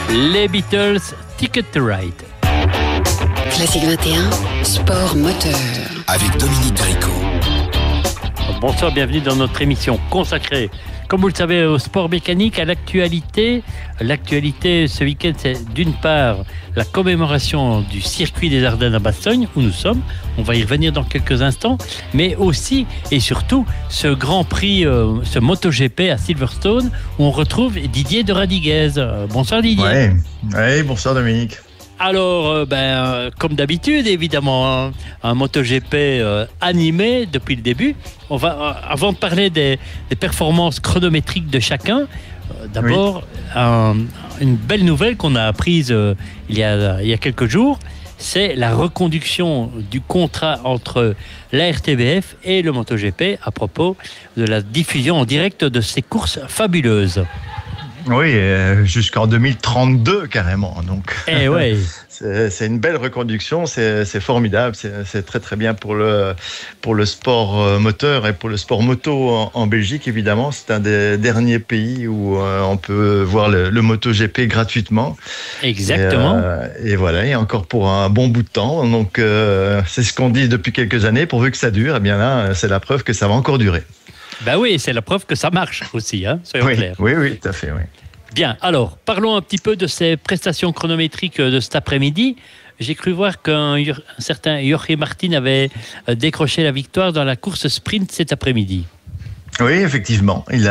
Les Beatles, Ticket to Ride. Classique 21, sport moteur. Avec Dominique Derico. Bonsoir, bienvenue dans notre émission consacrée, comme vous le savez, au sport mécanique, à l'actualité. L'actualité ce week-end, c'est d'une part la commémoration du circuit des Ardennes à Bastogne, où nous sommes. On va y revenir dans quelques instants. Mais aussi et surtout, ce Grand Prix, ce MotoGP à Silverstone, où on retrouve Didier de Radiguez. Bonsoir Didier. Oui, bonsoir Dominique. Alors, comme d'habitude, évidemment, un MotoGP animé depuis le début. On va, avant de parler des performances chronométriques de chacun, d'abord, une belle nouvelle qu'on a apprise il y a quelques jours, c'est la reconduction du contrat entre la RTBF et le MotoGP à propos de la diffusion en direct de ces courses fabuleuses. Oui, jusqu'en 2032 carrément. Donc, ouais. c'est une belle reconduction, c'est formidable, c'est très très bien pour le sport moteur et pour le sport moto en Belgique évidemment. C'est un des derniers pays où on peut voir le MotoGP gratuitement. Exactement. Et voilà, et encore pour un bon bout de temps. Donc c'est ce qu'on dit depuis quelques années, pourvu que ça dure. Et bien là, c'est la preuve que ça va encore durer. Ben oui, c'est la preuve que ça marche aussi, hein, soyons clairs. Oui, tout à fait, oui. Bien, alors, parlons un petit peu de ces prestations chronométriques de cet après-midi. J'ai cru voir qu'un certain Jorge Martin avait décroché la victoire dans la course sprint cet après-midi. Oui, effectivement. Il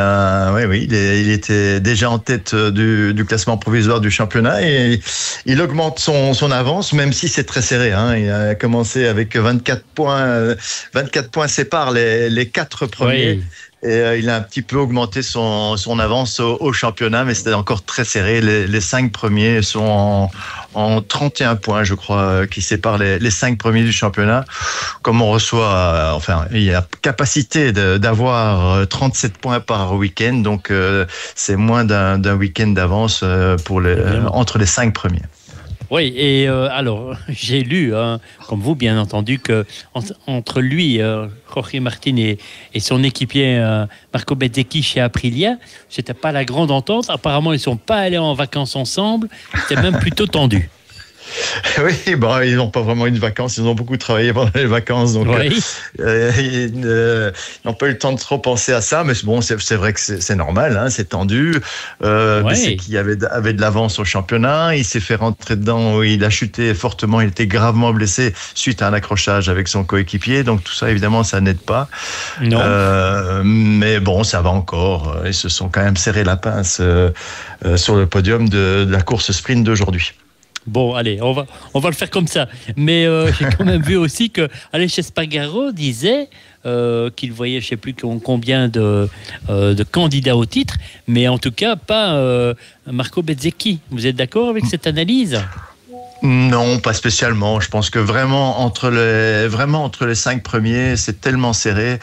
était déjà en tête du classement provisoire du championnat et il augmente son avance, même si c'est très serré. Hein. Il a commencé avec 24 points. 24 points séparent les 4 premiers. Oui. Et il a un petit peu augmenté son avance au championnat, mais c'était encore très serré. Les 5 premiers sont en 31 points, je crois, qui séparent les 5 premiers du championnat. Comme on reçoit, il y a capacité d'avoir 37 points par week-end, donc c'est moins d'un week-end d'avance entre les 5 premiers. Oui, et alors, j'ai lu, comme vous, bien entendu, que entre lui, Jorge Martin et son équipier Marco Bezzecchi chez Aprilia, c'était pas la grande entente. Apparemment, ils sont pas allés en vacances ensemble. C'était même plutôt tendu. Oui, ils n'ont pas vraiment eu de vacances, ils ont beaucoup travaillé pendant les vacances, donc oui. Ils n'ont pas eu le temps de trop penser à ça, mais bon, c'est vrai que c'est normal, hein, c'est tendu. C'est qu'il avait de l'avance au championnat, il s'est fait rentrer dedans, il a chuté fortement, il était gravement blessé suite à un accrochage avec son coéquipier, donc tout ça, évidemment, ça n'aide pas. Non. Mais bon, ça va encore, ils se sont quand même serré la pince sur le podium de la course sprint d'aujourd'hui. Bon, allez, on va le faire comme ça. Mais j'ai quand même vu aussi que Aleix Espargaro disait qu'il voyait, je ne sais plus combien de candidats au titre, mais en tout cas pas Marco Bezzecchi. Vous êtes d'accord avec cette analyse ? Non, pas spécialement. Je pense que vraiment entre les 5 premiers, c'est tellement serré,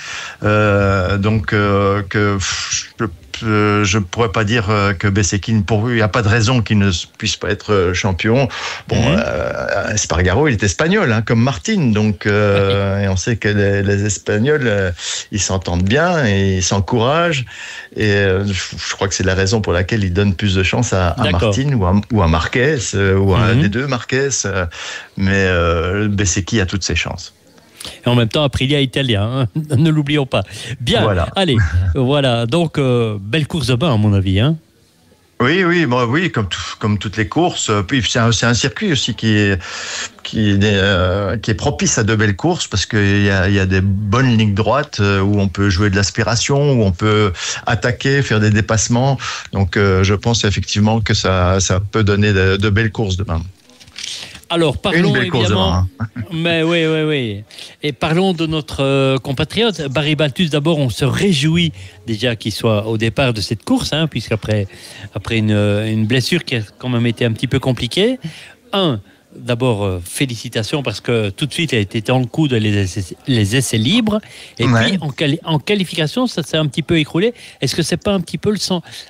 que je ne pourrais pas dire que Bezzecchi, il n'y a pas de raison qu'il ne puisse pas être champion. Bon, Espargaro, il est espagnol, hein, comme Martin, donc et on sait que les Espagnols, ils s'entendent bien et ils s'encouragent. Et je crois que c'est la raison pour laquelle ils donnent plus de chance à Martin ou à Marquez ou à un des deux Marquez. Mais Bezzecchi a toutes ses chances. Et en même temps, Aprilia italien, hein, ne l'oublions pas. Bien, voilà. Allez, voilà. Donc, belle course de bain, à mon avis. Hein. Oui, comme toutes les courses. Puis c'est un circuit aussi qui est propice à de belles courses parce qu'il y a des bonnes lignes droites où on peut jouer de l'aspiration, où on peut attaquer, faire des dépassements. Donc, je pense effectivement que ça peut donner de belles courses demain. Alors, parlons évidemment. Mais oui. Et parlons de notre compatriote Barry Baltus. D'abord, on se réjouit déjà qu'il soit au départ de cette course, hein, puisqu'après une blessure qui a quand même été un petit peu compliquée. D'abord, félicitations parce que tout de suite, il a été dans le coup de les essais libres. Et puis, en qualification, ça s'est un petit peu écroulé. Est-ce que c'est pas un petit peu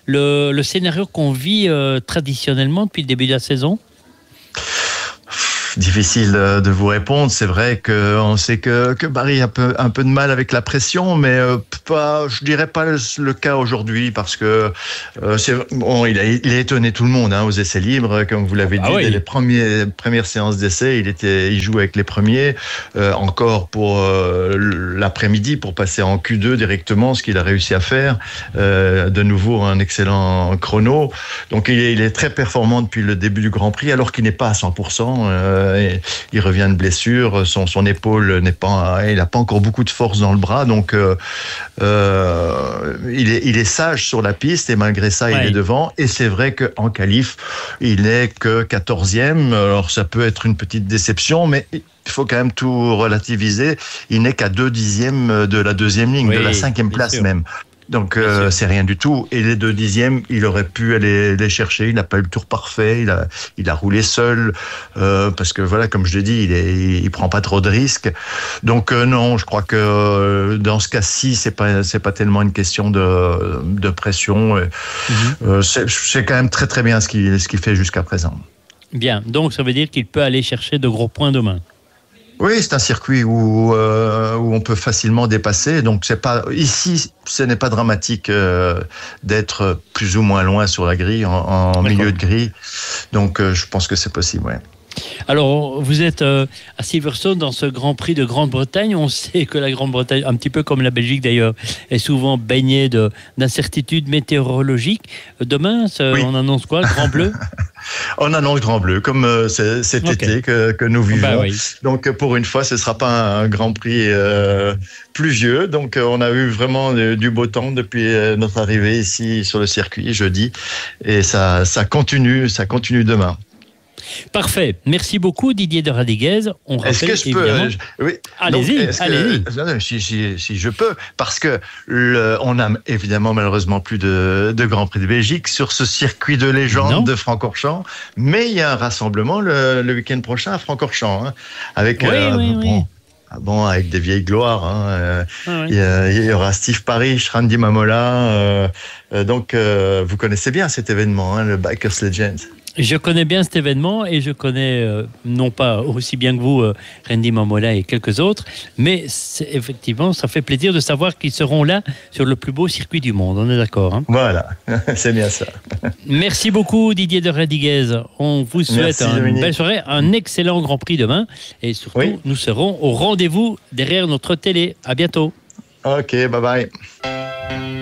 le scénario qu'on vit traditionnellement depuis le début de la saison ? difficile de vous répondre. C'est vrai qu'on sait que Barry a un peu de mal avec la pression, mais je dirais pas le cas aujourd'hui parce que il a étonné tout le monde aux essais libres, comme vous l'avez dit. Oui. Dès les premières séances d'essais, il joue avec les premiers. Encore pour l'après-midi pour passer en Q2 directement, ce qu'il a réussi à faire. De nouveau un excellent chrono. Donc il est très performant depuis le début du Grand Prix, alors qu'il n'est pas à 100%. Il revient de blessure, son épaule il n'a pas encore beaucoup de force dans le bras, donc il est sage sur la piste et malgré ça il est devant. Et c'est vrai qu'en qualif il n'est que 14e. Alors ça peut être une petite déception, mais il faut quand même tout relativiser. Il n'est qu'à 2 dixièmes de la deuxième ligne, de la 5e place même. Donc c'est rien du tout. Et les 2 dixièmes, il aurait pu aller les chercher. Il n'a pas eu le tour parfait. Il a roulé seul parce que voilà, comme je l'ai dit, il prend pas trop de risques. Donc non, je crois que dans ce cas-ci, c'est pas tellement une question de pression. C'est quand même très très bien ce qu'il fait jusqu'à présent. Bien. Donc ça veut dire qu'il peut aller chercher de gros points demain. Oui, c'est un circuit où on peut facilement dépasser. Donc ici, ce n'est pas dramatique d'être plus ou moins loin sur la grille, en milieu de grille. Donc je pense que c'est possible, ouais. Alors, vous êtes à Silverstone dans ce Grand Prix de Grande-Bretagne. On sait que la Grande-Bretagne, un petit peu comme la Belgique d'ailleurs, est souvent baignée d'incertitudes météorologiques. Demain, on annonce quoi, le Grand Bleu? On annonce Grand Bleu, comme cet été que nous vivons. Oui. Donc, pour une fois, ce ne sera pas un Grand Prix pluvieux. Donc, on a eu vraiment du beau temps depuis notre arrivée ici sur le circuit jeudi. Et ça continue demain. Parfait. Merci beaucoup, Didier de Radiguez. On rappelle, est-ce que je peux oui. Allez-y. Si je peux, parce que on n'a évidemment malheureusement plus de Grand Prix de Belgique sur ce circuit de légende de Francorchamps, mais il y a un rassemblement le week-end prochain à Francorchamps, avec avec des vieilles gloires. Il y aura Steve Parrish, Randy Mamola. Donc, vous connaissez bien cet événement, le Bikers Legends. Je connais bien cet événement et je connais, non pas aussi bien que vous, Randy Mamola et quelques autres, mais effectivement, ça fait plaisir de savoir qu'ils seront là sur le plus beau circuit du monde. On est d'accord, Voilà, c'est bien ça. Merci beaucoup, Didier de Radiguez. On vous souhaite une belle soirée, un excellent Grand Prix demain et surtout, nous serons au rendez-vous derrière notre télé. À bientôt. Ok, bye bye.